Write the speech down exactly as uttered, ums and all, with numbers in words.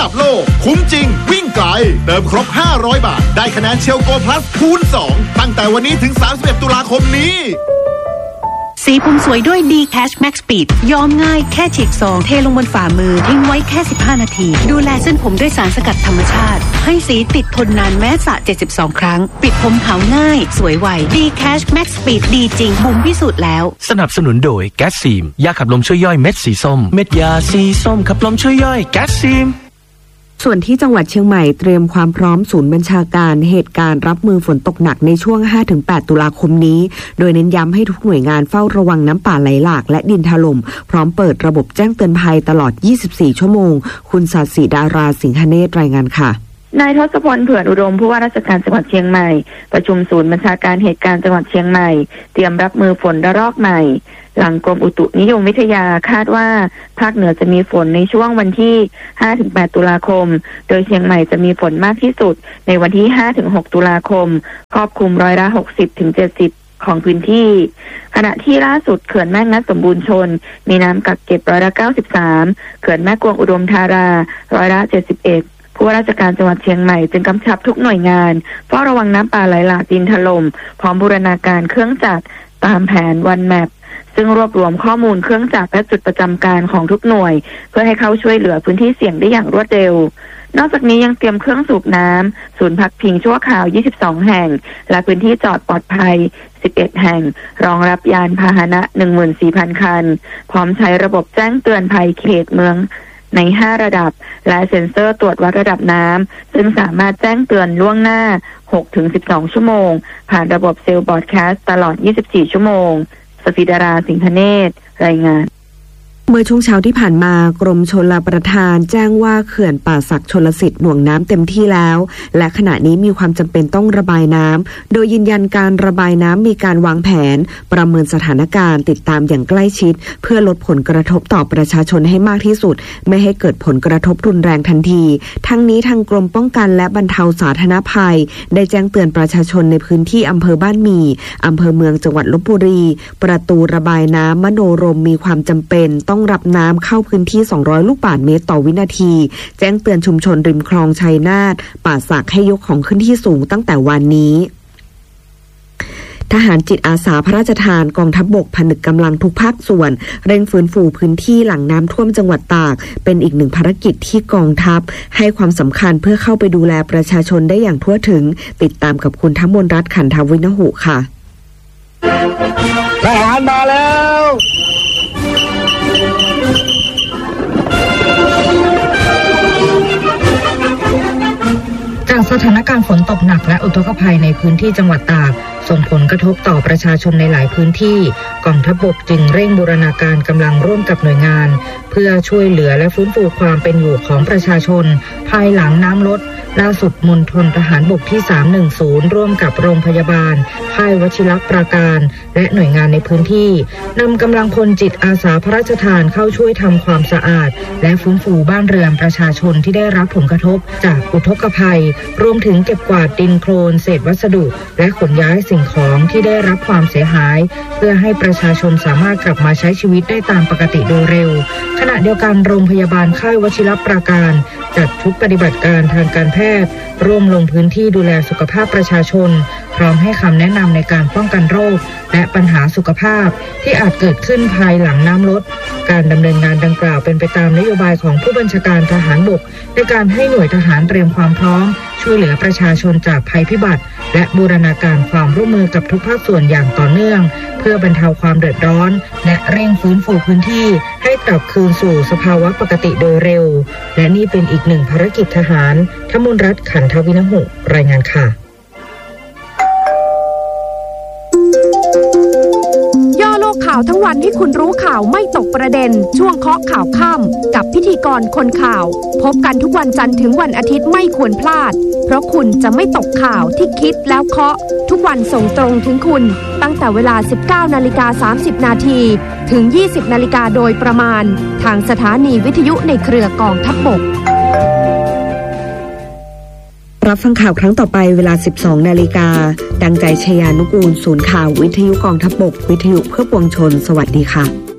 ดับโลกคุ้มจริงวิ่งไกลเติมครบห้าร้อยบาทได้คะแนนเชลโกพลัสคูณสองตั้งแต่วันนี้ถึงสามสิบเอ็ดตุลาคมนี้สีผมสวยด้วย D Cash Max Speed ย้อมง่ายแค่ฉีกซองเทลงบนฝ่ามือทิ้งไว้แค่สิบห้านาทีดูแลเส้นผมด้วยสารสกัดธรรมชาติให้สีติดทนนานแม้สระเจ็ดสิบสองครั้งปิดผมขาวง่ายสวยไว D Cash Max Speed ดีจริงบุ๋มพิสูจน์แล้วสนับสนุนโดยแก๊สซีมยาขับลมช่วยย่อยเม็ดสีส้มเม็ดยาสีส้มขับลมช่วยย่อยแก๊สซีมส่วนที่จังหวัดเชียงใหม่เตรียมความพร้อมศูนย์บัญชาการเหตุการณ์รับมือฝนตกหนักในช่วง ห้าถึงแปด ตุลาคมนี้โดยเน้นย้ำให้ทุกหน่วยงานเฝ้าระวังน้ำป่าไหลหลากและดินถล่มพร้อมเปิดระบบแจ้งเตือนภัยตลอดยี่สิบสี่ชั่วโมงคุณศศิดาราสิงหเนตรรายงานค่ะนายทศพลเผื่อนอุดมผู้ว่าราชการจังหวัดเชียงใหม่ประชุมศูนย์บัญชาการเหตุการณ์จังหวัดเชียงใหม่เตรียมรับมือฝนระลอกใหม่หลังกรมอุตุนิยมวิทยาคาดว่าภาคเหนือจะมีฝนในช่วงวันที่ ห้าถึงแปด ตุลาคมโดยเชียงใหม่จะมีฝนมากที่สุดในวันที่ ห้าถึงหก ตุลาคมครอบคลุมร้อยละ หกสิบถึงเจ็ดสิบ ของพื้นที่ขณะที่ล่าสุดเขื่อนแม่งัดสมบูรณ์ชนมีน้ำกักเก็บร้อยละ เก้าสิบสาม เขื่อนแม่กวงอุดมธาราร้อยละ เจ็ดสิบเอ็ดผู้ว่าราชการจังหวัดเชียงใหม่จึงกำชับทุกหน่วยงานเฝ้าระวังน้ำป่าไหลหลากดินถล่มพร้อมบูรณาการเครื่องจักรตามแผนวันแมปซึ่งรวบรวมข้อมูลเครื่องจักรและจุดประจำการของทุกหน่วยเพื่อให้เข้าช่วยเหลือพื้นที่เสี่ยงได้อย่างรวดเร็วนอกจากนี้ยังเตรียมเครื่องสูบน้ำศูนย์พักพิงชั่วคราวยี่สิบสองแห่งและพื้นที่จอดปลอดภัยสิบเอ็ดแห่งรองรับยานพาหนะ หนึ่งหมื่นสี่พัน คันพร้อมใช้ระบบแจ้งเตือนภัยเขตเมืองในห้าระดับและเซ็นเซอร์ตรวจวัดระดับน้ำซึ่งสามารถแจ้งเตือนล่วงหน้า หกถึงสิบสอง ชั่วโมงผ่านระบบเซลล์บอร์ดแคสต์ตลอดยี่สิบสี่ชั่วโมงศศิดาราสิงหเนตรรายงานเมื่อช่วงเช้าที่ผ่านมากรมชลประทานแจ้งว่าเขื่อนป่าสักชลสิทธิ์หน่วงน้ำเต็มที่แล้วและขณะนี้มีความจำเป็นต้องระบายน้ำโดยยืนยันการระบายน้ำมีการวางแผนประเมินสถานการณ์ติดตามอย่างใกล้ชิดเพื่อลดผลกระทบต่อประชาชนให้มากที่สุดไม่ให้เกิดผลกระทบรุนแรงทันทีทั้งนี้ทางกรมป้องกันและบรรเทาสาธารณภัยได้แจ้งเตือนประชาชนในพื้นที่อำเภอบ้านหมี่อำเภอเมืองจังหวัดลพบุรีประตูระบายน้ำมโนรมมีความจำเป็นต้องรับน้ำเข้าพื้นที่สองร้อยลูกบาศก์เมตรต่อวินาทีแจ้งเตือนชุมชนริมคลองชัยนาทป่าสักให้ยกของขึ้นที่สูงตั้งแต่วันนี้ทหารจิตอาสาพระราชทานกองทัพบกผนึกกำลังทุกภาคส่วนเร่งฟื้นฟูพื้นที่หลังน้ำท่วมจังหวัดตากเป็นอีกหนึ่งภารกิจที่กองทัพให้ความสำคัญเพื่อเข้าไปดูแลประชาชนได้อย่างทั่วถึงติดตามกับคุณธมนรัตน์ขันธวินหุค่ะทหารมาแล้วจากสถานการณ์ฝนตกหนักและอุทกภัยในพื้นที่จังหวัดตากส่งผลกระทบต่อประชาชนในหลายพื้นที่กองทัพบกจึงเร่งบูรณาการกำลังร่วมกับหน่วยงานเพื่อช่วยเหลือและฟื้นฟูความเป็นอยู่ของประชาชนภายหลังน้ำลดล่าสุดมณฑลทหารบกที่สามหนึ่งศูนย์ร่วมกับโรงพยาบาลค่ายวชิรปราการและหน่วยงานในพื้นที่นำกำลังพลจิตอาสาพระราชทานเข้าช่วยทำความสะอาดและฟื้นฟูบ้านเรือนประชาชนที่ได้รับผลกระทบจากอุทกภัยรวมถึงเก็บกวาดดินโคลนเศษวัสดุและขนย้ายสิ่งของที่ได้รับความเสียหายเพื่อให้ประชาชนสามารถกลับมาใช้ชีวิตได้ตามปกติโดยเร็วขณะเดียวกันโรงพยาบาลค่ายวชิรปราการจัดชุดปฏิบัติการทางการแพทย์ร่วมลงพื้นที่ดูแลสุขภาพประชาชนพร้อมให้คำแนะนำในการป้องกันโรคและปัญหาสุขภาพที่อาจเกิดขึ้นภายหลังน้ำลดการดำเนินงานดังกล่าวเป็นไปตามนโยบายของผู้บัญชาการทหารบกในการให้หน่วยทหารเตรียมความพร้อมช่วยเหลือประชาชนจากภัยพิบัติและบูรณาการความร่วมมือกับทุกภาคส่วนอย่างต่อเนื่องเพื่อบรรเทาความเดือดร้อนและเร่งฟื้นฟูพื้นที่ให้กลับคืนสู่สภาวะปกติโดยเร็วและนี่เป็นอีกหนึ่งภารกิจทหารธมนรัตน์ขันธวินหุรายงานค่ะย่อโลกข่าวทั้งวันให้คุณรู้ข่าวไม่ตกประเด็นช่วงเคาะข่าวค่ำกับพิธีกรคนข่าวพบกันทุกวันจันทร์ถึงวันอาทิตย์ไม่ควรพลาดเพราะคุณจะไม่ตกข่าวที่คิดแล้วเคาะทุกวันส่งตรงถึงคุณตั้งแต่เวลา สิบเก้านาฬิกาสามสิบนาทีถึง ยี่สิบนาฬิกาโดยประมาณทางสถานีวิทยุในเครือกองทัพบกรับฟังข่าวครั้งต่อไปเวลา สิบสองนาฬิกาดังใจชยานุกูลศูนย์ข่าววิทยุกองทัพบกวิทยุเพื่อปวงชนสวัสดีค่ะ